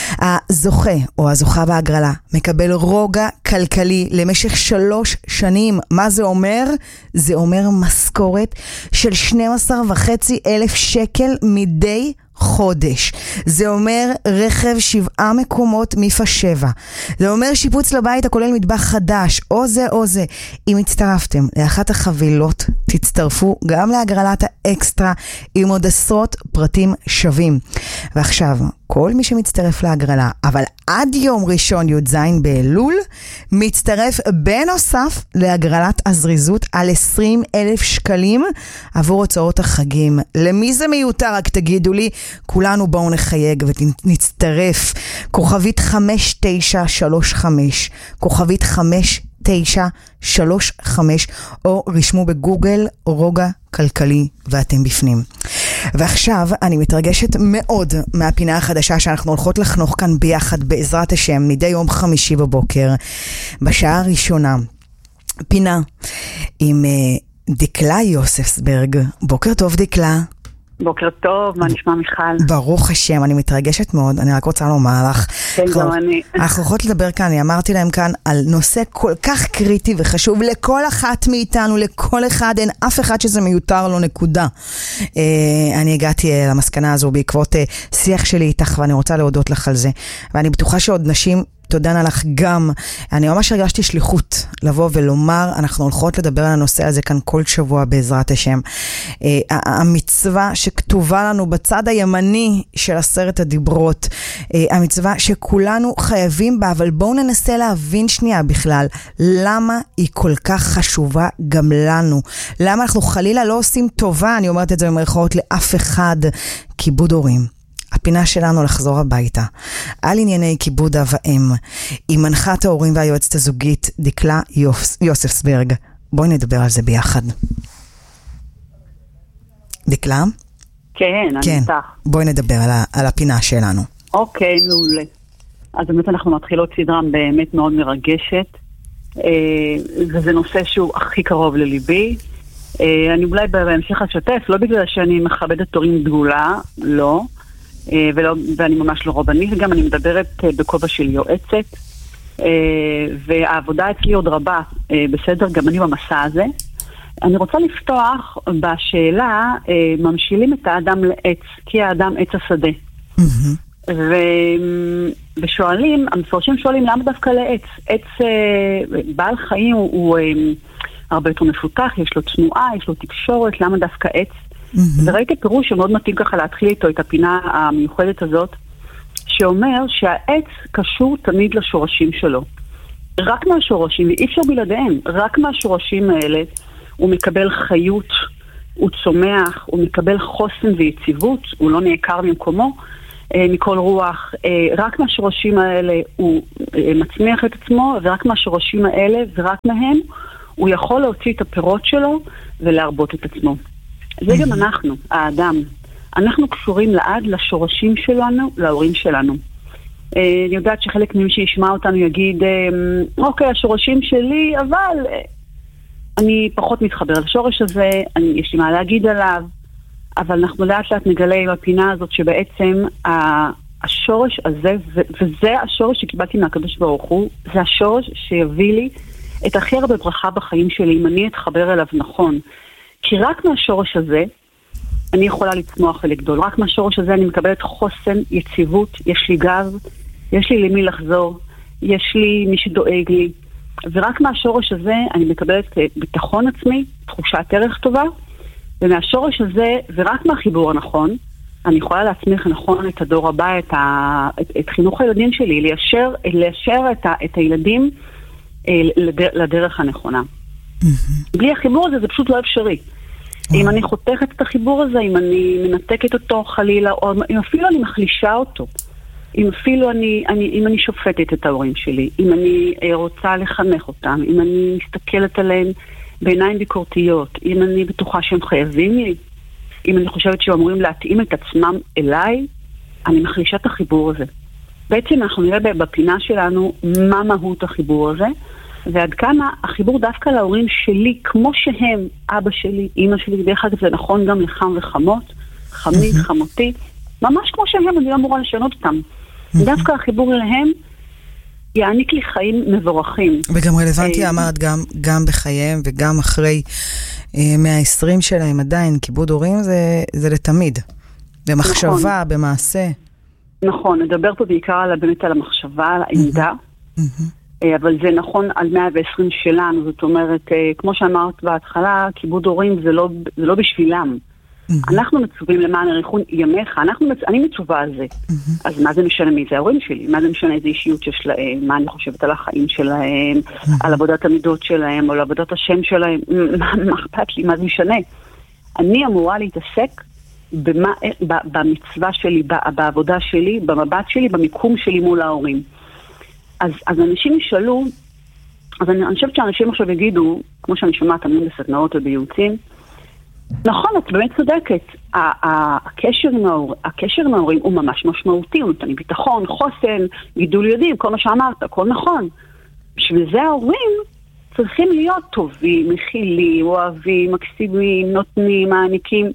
הזוכה או הזוכה בהגרלה מקבל רוגע כלכלי למשך שלוש שנים. מה זה אומר? זה אומר משכורת של שנים עשר וחצי אלף שקל מדי חודש. זה אומר רכב שבעה מקומות מיפה שבע. זה אומר שיפוץ לבית הכולל מטבח חדש, או זה או זה. אם הצטרפתם לאחת החבילות, תצטרפו גם להגרלת האקסטרה עם עוד עשרות פרטים שווים. ועכשיו, כל מי שמצטרף להגרלה, אבל עד יום ראשון י"ז באלול, מצטרף בנוסף להגרלת הזריזות על עשרים אלף שקלים עבור הוצאות החגים. למי זה מיותר? רק תגידו לי, כולנו בואו נחייג ונצטרף. כוכבית חמש תשע שלוש חמש, כוכבית חמש תשע שלוש חמש, או רשמו בגוגל רוגע כלכלי ואתם בפנים. ועכשיו אני מתרגשת מאוד מהפינה החדשה שאנחנו הולכות לחנוך כאן ביחד בעזרת השם מדי יום חמישי בבוקר בשעה הראשונה. פינה עם uh, דקלה יוספסברג. בוקר טוב דקלה. בוקר טוב, מה נשמע מיכל? ברוך השם, אני מתרגשת מאוד, אני רק רוצה לומר לך. כן, גם אני. אנחנו יכולות לדבר כאן, אני אמרתי להם כאן, על נושא כל כך קריטי וחשוב לכל אחת מאיתנו, לכל אחד, אין אף אחד שזה מיותר לו נקודה. אני הגעתי למסקנה הזו בעקבות שיח שלי איתך, ואני רוצה להודות לך על זה. ואני בטוחה שעוד נשים תודנה לך גם. אני ממש הרגשתי שליחות לבוא ולומר, אנחנו הולכות לדבר על הנושא הזה כאן כל שבוע בעזרת השם. המצווה שכתובה לנו בצד הימני של עשרת הדיברות, המצווה שכולנו חייבים בה, אבל בואו ננסה להבין שנייה בכלל, למה היא כל כך חשובה גם לנו. למה אנחנו חלילה לא עושים טובה, אני אומרת את זה במרכאות, לאף אחד. כיבוד הורים. הפינה שלנו לחזור הביתה, על ענייני כיבוד אב ואם, עם מנחת ההורים והיועצת הזוגית דקלה יוספסברג. בואי נדבר על זה ביחד. דקלה? כן, כן. אני איתך. בואי נדבר על, ה, על הפינה שלנו. אוקיי, מעולה. אז באמת אנחנו מתחילות סדרה באמת מאוד מרגשת, וזה נושא שהוא הכי קרוב לליבי. אני אולי בהמשך השתף, לא בגלל שאני מכבדת הורים דגולה, לא, ולא, ואני ממש לא רבנית, וגם אני מדברת בכובע של יועצת, והעבודה אצלי עוד רבה, בסדר, גם אני במסע הזה, אני רוצה לפתוח בשאלה, ממשילים את האדם לעץ, כי האדם עץ השדה. ו... ושואלים, המפרשים שואלים למה דווקא לעץ? עץ, בעל חיים הוא, הוא הרבה יותר מפותח, יש לו תנועה, יש לו תקשורת, למה דווקא עץ? וראיתי פירוש שמאוד מתאים ככה להתחיל איתו את הפינה המיוחדת הזאת, שאומר שהעץ קשור תמיד לשורשים שלו. רק מהשורשים, ואי אפשר בלעדיהם, רק מהשורשים האלה הוא מקבל חיות, הוא צומח, הוא מקבל חוסן ויציבות, הוא לא נעקר ממקומו מכל רוח. רק מהשורשים האלה הוא מצמיח את עצמו, ורק מהשורשים האלה ורק מהם הוא יכול להוציא את הפירות שלו ולהרבות את עצמו. זה גם אנחנו, האדם. אנחנו קשורים לעד לשורשים שלנו, להורים שלנו. אני יודעת שחלק ממי שישמע אותנו יגיד, אוקיי, השורשים שלי, אבל אני פחות מתחבר לשורש הזה, אני, יש לי מה להגיד עליו, אבל אנחנו לאט לאט נגלה עם הפינה הזאת שבעצם השורש הזה, וזה השורש שקיבלתי מהקדוש ברוך הוא, זה השורש שיביא לי את הכי הרבה ברכה בחיים שלי, אם אני אתחבר אליו נכון. כי רק מהשורש הזה, אני יכולה לצמוח ולגדול. רק מהשורש הזה אני מקבלת חוסן, יציבות, יש לי גב, יש לי למי לחזור, יש לי מי שדואג לי. ורק מהשורש הזה אני מקבלת ביטחון עצמי, תחושת ערך טובה, ומהשורש הזה, ורק מהחיבור הנכון, אני יכולה להצמיח נכון את הדור הבא, את, ה, את, את חינוך הילדים שלי, ליישר, ליישר את, ה, את הילדים לדר, לדרך הנכונה. בלי החיבור הזה זה פשוט לא אפשרי. אם אני חותכת את החיבור הזה, אם אני מנתקת אותו חלילה, או אם אפילו אני מחלישה אותו, אם אפילו אני, אני, אם אני שופטת את ההורים שלי, אם אני רוצה לחנך אותם, אם אני מסתכלת עליהם בעיניים ביקורתיות, אם אני בטוחה שהם חייבים לי, אם אני חושבת שהם אמורים להתאים את עצמם אליי, אני מחלישה את החיבור הזה. בעצם אנחנו נראה בפינה שלנו מה מהות החיבור הזה, ועד כמה החיבור דווקא להורים שלי, כמו שהם, אבא שלי, אמא שלי, דרך אגב זה נכון גם לחם וחמות, חמי, חמותי, ממש כמו שהם, אני לא אמורה לשנות אותם. דווקא החיבור אליהם יעניק לי חיים מבורכים. וגם רלוונטי אמרת גם, גם בחייהם וגם אחרי מאה ועשרים שלהם עדיין, כיבוד הורים זה, זה לתמיד. במחשבה, נכון. במעשה. נכון, נדבר פה בעיקר על, באמת על המחשבה, על העמדה. אבל זה נכון על מאה ועשרים שלנו, זאת אומרת, כמו שאמרת בהתחלה, כיבוד הורים זה לא, זה לא בשבילם. אנחנו מצווים למען אריכות ימיך, אנחנו מצ... אני מצווה על זה. אז מה זה משנה מי זה ההורים שלי? מה זה משנה איזה אישיות שיש להם? מה אני חושבת על החיים שלהם? על עבודת המידות שלהם? או על עבודת השם שלהם? מה, מה אכפת לי? מה זה משנה? אני אמורה להתעסק במה, במצווה שלי, בעבודה שלי, במבט שלי, במיקום שלי מול ההורים. אז, אז אנשים ישאלו, אז אני, אני חושבת שאנשים עכשיו יגידו, כמו שאני שומעת תמיד בסדנאות ובייעוצים, נכון, את באמת צודקת, הקשר עם ההורים, הקשר עם ההורים הוא ממש משמעותי, הוא נותן לי ביטחון, חוסן, גידול יודעים, כל מה שאמרת, הכל נכון. בשביל זה ההורים צריכים להיות טובים, מכילים, אוהבים, מקסימים, נותנים, מעניקים.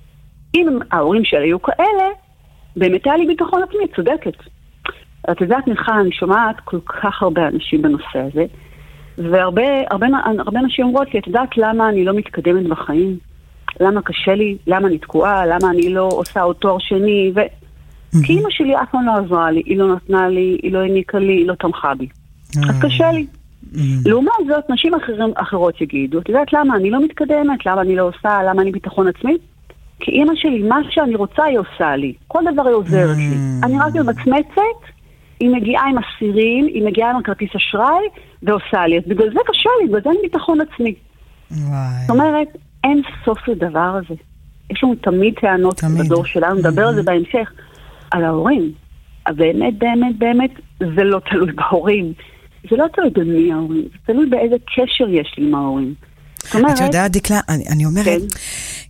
אם ההורים שלי היו כאלה, באמת היה לי ביטחון עצמי, צודקת. את יודעת מיכל, אני שומעת כל כך הרבה אנשים בנושא הזה, והרבה הרבה, הרבה אנשים אומרות לי, את יודעת למה אני לא מתקדמת בחיים? למה קשה לי? למה אני תקועה? למה אני לא עושה עוד תואר שני? ו... כי אמא שלי אף פעם לא עזרה לי, היא לא נתנה לי, היא לא העניקה לי, היא לא תמכה בי. אז קשה לי. לעומת זאת, נשים אחרים, אחרות יגידו, את יודעת למה אני לא מתקדמת? למה אני לא עושה? למה אני ביטחון עצמי? כי אמא שלי, מה שאני רוצה היא עושה לי. כל דבר היא עוזרת לי. אני רק מצמצת, היא מגיעה עם אסירים, היא מגיעה עם כרטיס אשראי, ועושה לי. אז בגלל זה קשה לי, בגלל זה אין ביטחון עצמי. זאת אומרת, אין סוף לדבר הזה. יש לנו תמיד טענות בדור שלנו, נדבר על זה בהמשך, על ההורים. אבל באמת, באמת, באמת, זה לא תלוי בהורים. זה לא תלוי במי ההורים, זה תלוי באיזה קשר יש לי עם ההורים. את יודעת, דקלה, אני אומרת,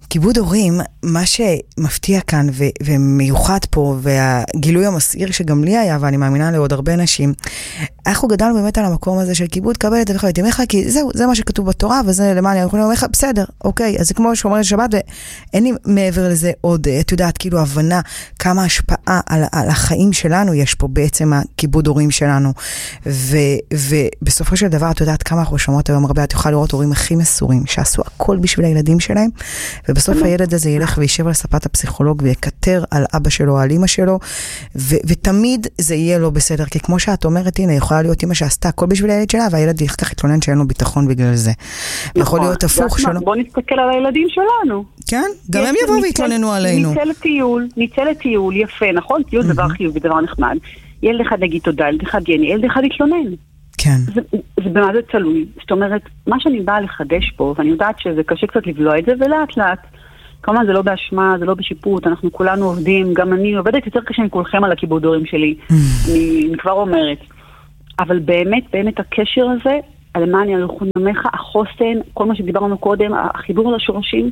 כיבוד הורים, מה שמפתיע כאן ו- ומיוחד פה, והגילוי המסעיר שגם לי היה, ואני מאמינה לעוד הרבה נשים, אנחנו גדלנו באמת על המקום הזה של כיבוד, קבל את אביך ואת אמך, כי זהו, זה מה שכתוב בתורה, וזה למה אני יכולים לומר לך, בסדר, אוקיי, אז זה כמו שאומרים שבת, ואין לי מעבר לזה עוד, את יודעת, כאילו הבנה, כמה השפעה על, על החיים שלנו יש פה בעצם הכיבוד הורים שלנו, ו, ובסופו של דבר, את יודעת כמה אנחנו שומעות היום הרבה, את יכולה לראות הורים הכי מסורים, שעשו הכל בשביל הילדים שלהם, ובסוף הילד הזה ילך וישב על ספת הפסיכולוג ויקטר על אבא שלו, על אמא שלו, ו- ותמיד זה יהיה לא בסדר, כי כמו שאת אומרת, הנה, יכולה להיות אמא שעשתה הכל בשביל הילד שלה, והילד יחכה התלונן שאין לו ביטחון בגלל זה. יכול להיות הפוך שלו. בוא נסתכל על הילדים שלנו. כן, גם הם יבואו והתלוננו עלינו. ניצא לטיול, ניצא לטיול, יפה, נכון? טיול דבר חיובי, דבר נחמד. ילד אחד יגיד תודה, ילד אחד יני, ילד אחד יתלונן. כן. זה, זה במה זה תלוי. זאת אומרת, מה שאני באה לחדש פה, ואני יודעת שזה קשה קצת לבלוע את זה, ולאט לאט, כמובן זה לא באשמה, זה לא בשיפוט, אנחנו כולנו עובדים, גם אני עובדת יותר קשה מכולכם על הכיבוד הורים שלי, אני, אני כבר אומרת. אבל באמת, באמת הקשר הזה, למען ילכו נמך, החוסן, כל מה שדיברנו קודם, החיבור לשורשים,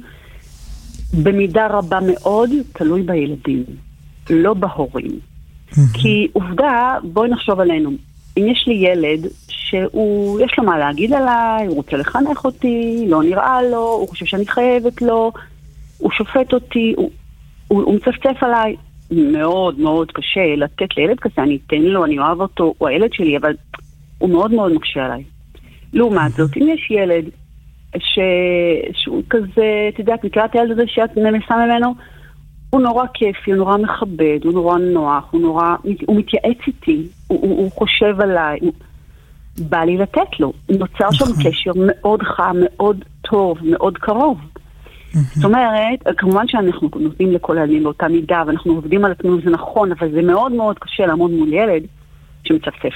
במידה רבה מאוד, תלוי בילדים, לא בהורים. כי עובדה, בואי נחשוב עלינו. אם יש לי ילד שהוא, יש לו מה להגיד עליי, הוא רוצה לחנך אותי, לא נראה לו, הוא חושב שאני חייבת לו, הוא שופט אותי, הוא, הוא, הוא מצפצף עליי. מאוד מאוד קשה לתת לילד כזה, אני אתן לו, אני אוהב אותו, הוא הילד שלי, אבל הוא מאוד מאוד מקשה עליי. לעומת זאת, אם יש ילד ש... שהוא כזה, אתה יודעת, מכירה את הילד הזה שאת נמסה ממנו, הוא נורא כיפי, הוא נורא מכבד, הוא נורא נוח, הוא נורא, הוא מתייעץ איתי, הוא, הוא, הוא חושב עליי, הוא... בא לי לתת לו. נוצר שם קשר מאוד חם, מאוד טוב, מאוד קרוב. זאת אומרת, כמובן שאנחנו נותנים לכל הילדים באותה מידה, ואנחנו עובדים על עצמנו, זה נכון, אבל זה מאוד מאוד קשה לעמוד מול ילד שמצפצף.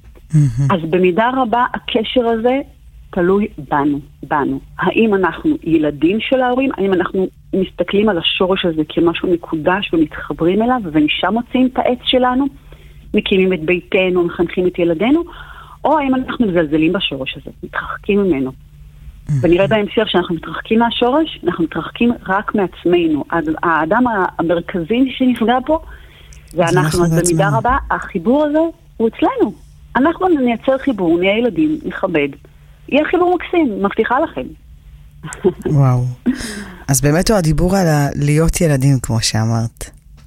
אז במידה רבה הקשר הזה תלוי בנו, בנו. האם אנחנו ילדים של ההורים, האם אנחנו מסתכלים על השורש הזה כמשהו מקודש ומתחברים אליו, ומשם מוצאים את העץ שלנו, מקימים את ביתנו, מחנכים את ילדינו, או האם אנחנו מזלזלים בשורש הזה, מתרחקים ממנו. ונראה בהמשך שאנחנו מתרחקים מהשורש, אנחנו מתרחקים רק מעצמנו. האדם המרכזי שנפגע פה, זה אנחנו, אז במידה רבה, החיבור הזה הוא אצלנו. אנחנו נייצר חיבור, נהיה ילדים, נכבד. יהיה חיבור מקסים, מבטיחה לכם. וואו. אז באמת הוא הדיבור על להיות ילדים, כמו שאמרת.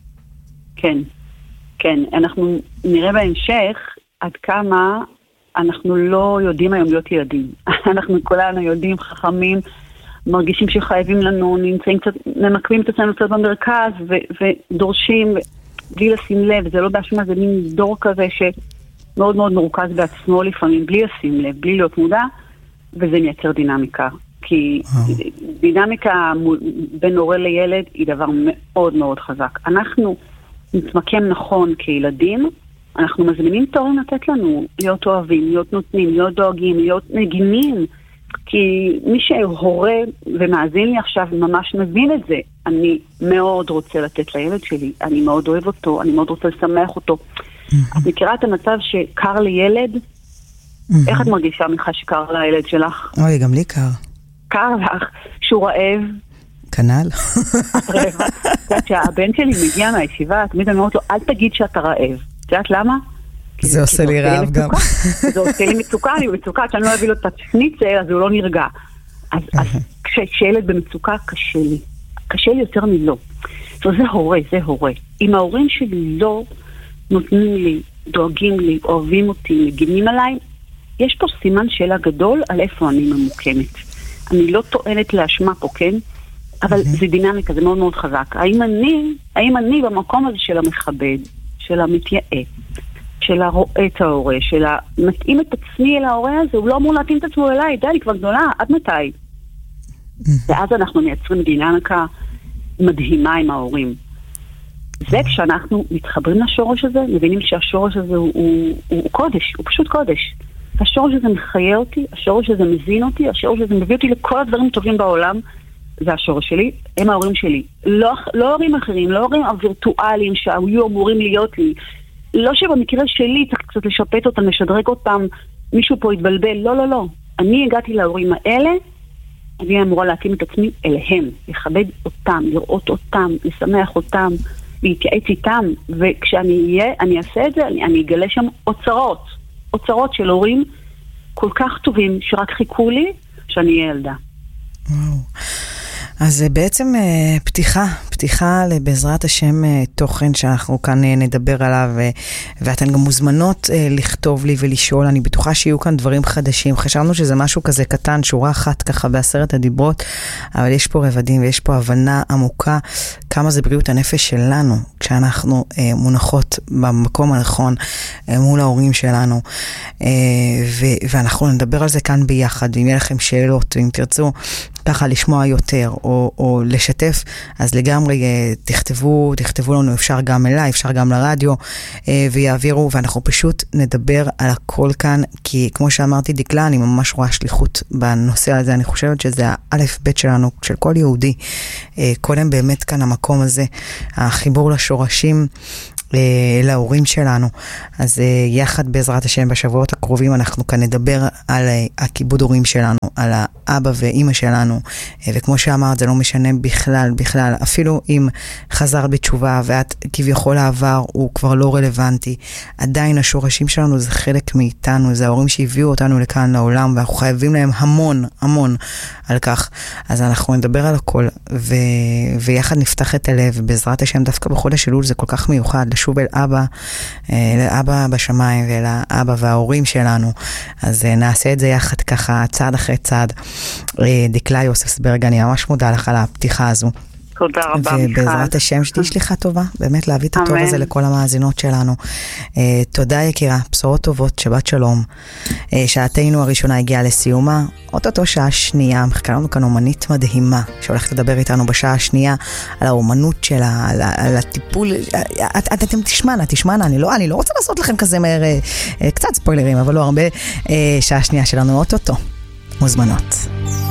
כן, כן. אנחנו נראה בהמשך עד כמה אנחנו לא יודעים היום להיות ילדים. אנחנו כולנו יודעים, חכמים, מרגישים שחייבים לנו, נמצאים קצת, ממקמים את עצמנו קצת במרכז, ו- ודורשים, בלי לשים לב, זה לא באשמה, זה מין דור כזה שמאוד מאוד מרוכז בעצמו לפעמים, בלי לשים לב, בלי להיות מודע, וזה מייצר דינמיקה. כי דינמיקה בין הורה לילד היא דבר מאוד מאוד חזק. אנחנו נתמקם נכון כילדים, אנחנו מזמינים את ההורים לתת לנו להיות אוהבים, להיות נותנים, להיות דואגים, להיות נגינים. כי מי שהורה ומאזין לי עכשיו ממש מבין את זה. אני מאוד רוצה לתת לילד שלי, אני מאוד אוהב אותו, אני מאוד רוצה לשמח אותו. את מכירה את המצב שקר לילד? איך את מרגישה מיכה שקר לילד שלך? אוי, גם לי קר. קר לך, שהוא רעב. כנל. את רעבה. את יודעת שהבן שלי מגיע מהישיבה, תמיד אני אומרת לו, אל תגיד שאתה רעב. את יודעת למה? זה עושה לי רעב גם. זה עושה לי מצוקה, אני במצוקה, כשאני לא אביא לו את השניצל, אז הוא לא נרגע. אז כשילד במצוקה קשה לי. קשה לי יותר מלא. זה הורה, זה הורה. אם ההורים שלי לא נותנים לי, דואגים לי, אוהבים אותי, מגינים עליי, יש פה סימן שאלה גדול על איפה אני ממוקמת. אני לא טוענת לאשמה פה, כן? אבל זה דינמיקה, זה מאוד מאוד חזק. האם אני, האם אני במקום הזה של המכבד, של המתייעץ, של הרואה את ההורה, של המתאים את עצמי אל ההורה הזה, הוא לא אמור להתאים את עצמו אליי, די, אני כבר גדולה, עד מתי? ואז אנחנו מייצרים דינמיקה מדהימה עם ההורים. זה כשאנחנו מתחברים לשורש הזה, מבינים שהשורש הזה הוא, הוא, הוא קודש, הוא פשוט קודש. השורש הזה מחיה אותי, השורש הזה מזין אותי, השורש הזה מביא אותי לכל הדברים טובים בעולם, זה השורש שלי, הם ההורים שלי. לא, לא הורים אחרים, לא הורים הווירטואליים שהיו אמורים להיות לי. לא שבמקרה שלי צריך קצת לשפט אותם, לשדרג אותם, מישהו פה יתבלבל, לא, לא, לא. אני הגעתי להורים האלה אני אמורה להתאים את עצמי אליהם, לכבד אותם, לראות אותם, לשמח אותם, להתייעץ איתם, וכשאני אהיה, אני אעשה את זה, אני, אני אגלה שם אוצרות, אוצרות של הורים כל כך טובים שרק חיכו לי שאני אהיה ילדה. וואו. אז זה בעצם פתיחה, פתיחה לבעזרת השם תוכן שאנחנו כאן נדבר עליו, ואתן גם מוזמנות לכתוב לי ולשאול, אני בטוחה שיהיו כאן דברים חדשים, חשבנו שזה משהו כזה קטן, שורה אחת ככה בעשרת הדיברות, אבל יש פה רבדים ויש פה הבנה עמוקה, כמה זה בריאות הנפש שלנו, כשאנחנו מונחות במקום הנכון מול ההורים שלנו, ואנחנו נדבר על זה כאן ביחד, אם יהיה לכם שאלות, אם תרצו ככה לשמוע יותר, או, או לשתף, אז לגמרי תכתבו, תכתבו לנו, אפשר גם אליי, אפשר גם לרדיו, ויעבירו, ואנחנו פשוט נדבר על הכל כאן, כי כמו שאמרתי דקלה, אני ממש רואה שליחות בנושא הזה, אני חושבת שזה האלף בית שלנו, של כל יהודי, קודם באמת כאן המקום הזה, החיבור לשורשים, להורים שלנו. אז יחד בעזרת השם בשבועות הקרובים אנחנו כאן נדבר על הכיבוד הורים שלנו, על האבא ואמא שלנו, וכמו שאמרת זה לא משנה בכלל, בכלל, אפילו אם חזר בתשובה ואת כביכול העבר הוא כבר לא רלוונטי, עדיין השורשים שלנו זה חלק מאיתנו, זה ההורים שהביאו אותנו לכאן לעולם, ואנחנו חייבים להם המון, המון על כך. אז אנחנו נדבר על הכל, ו... ויחד נפתח את הלב, בעזרת השם דווקא בחודש אלול זה כל כך מיוחד, לשוב אל אבא, לאבא בשמיים ואל האבא וההורים שלנו. אז נעשה את זה יחד ככה, צעד אחרי צעד. דקלה יוספסברג, אני ממש מודה לך על הפתיחה הזו. תודה רבה, מיכל. ובעזרת השם שתהי שליחה טובה, באמת להביא את הטוב הזה לכל המאזינות שלנו. Uh, תודה יקירה, בשורות טובות, שבת שלום. Uh, שעתנו הראשונה הגיעה לסיומה, אוטוטו שעה שנייה, מחקרנו כאן אומנית מדהימה, שהולכת לדבר איתנו בשעה השנייה, על האומנות שלה, על, על הטיפול, את, את, אתם תשמענה, תשמענה, אני לא, אני לא רוצה לעשות לכם כזה מהר, uh, קצת ספוילרים, אבל לא הרבה, uh, שעה שנייה שלנו אוטוטו, מוזמנות.